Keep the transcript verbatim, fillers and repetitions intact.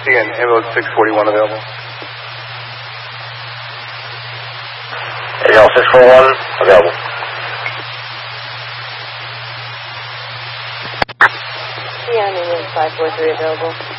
C N, ambulance six forty-one available. Ambulance six forty-one available. C N, ambulance five four three available.